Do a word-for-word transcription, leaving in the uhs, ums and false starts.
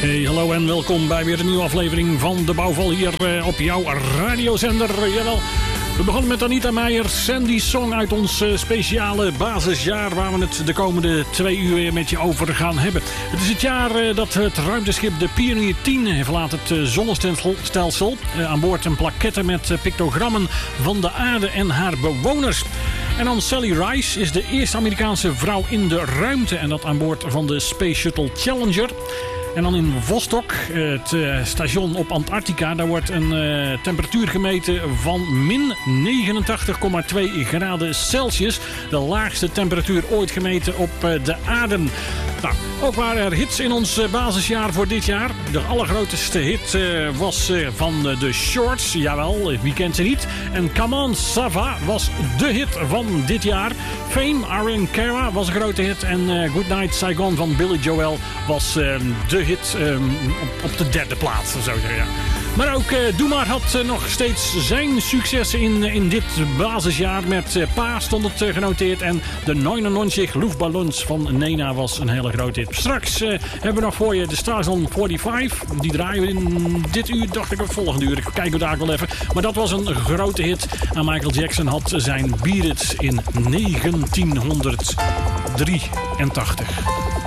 Hey, hallo en welkom bij weer een nieuwe aflevering van De Bouwval hier uh, op jouw radiozender. Jawel. We begonnen met Anita Meijer, Sandy Song uit ons uh, speciale basisjaar waar we het de komende twee uur weer met je over gaan hebben. Het is het jaar uh, dat het ruimteschip de Pioneer tien verlaat het uh, zonnestelsel. Uh, aan boord een plaquette met uh, pictogrammen van de aarde en haar bewoners. En dan Sally Rice is de eerste Amerikaanse vrouw in de ruimte en dat aan boord van de Space Shuttle Challenger. En dan in Vostok, het station op Antarctica, daar wordt een uh, temperatuur gemeten van min negenentachtig komma twee graden Celsius. De laagste temperatuur ooit gemeten op uh, de aarde. Nou, ook waren er hits in ons uh, basisjaar voor dit jaar. De allergrootste hit uh, was uh, van uh, de Shorts. Jawel, wie kent ze niet? En Come On, Sava was de hit van dit jaar. Fame, Aaron Cara was een grote hit. En uh, Goodnight Saigon van Billy Joel was uh, de hit um, op, op de derde plaats. Zo zeggen, ja. Maar ook uh, Doe Maar had uh, nog steeds zijn successen in, in dit basisjaar. Met uh, Pa stond het uh, genoteerd. En de negenennegentig Luftballons van Nena was een hele grote hit. Straks uh, hebben we nog voor je de Stars on vijfenveertig. Die draaien we in dit uur, dacht ik, of volgende uur. Ik kijk het daar wel even. Maar dat was een grote hit. En Michael Jackson had zijn Beat It in negentienhonderddrieëntachtig.